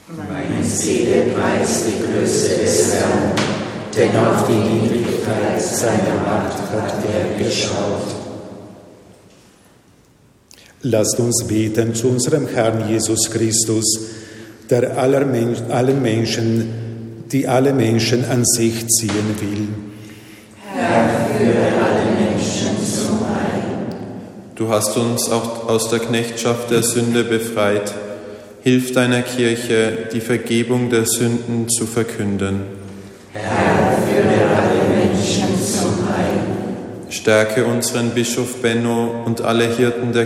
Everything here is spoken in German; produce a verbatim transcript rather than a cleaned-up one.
Meine Seele preist die Größe des Herrn, denn auf die Niedrigkeit seiner Macht hat er geschaut. Lasst uns beten zu unserem Herrn Jesus Christus, der aller Men- allen Menschen, die alle Menschen an sich ziehen will. Herr, führe alle Menschen zum Heil. Du hast uns auch aus der Knechtschaft der Sünde befreit. Hilf deiner Kirche, die Vergebung der Sünden zu verkünden. Herr, führe alle Menschen zum Heil. Stärke unseren Bischof Benno und alle Hirten der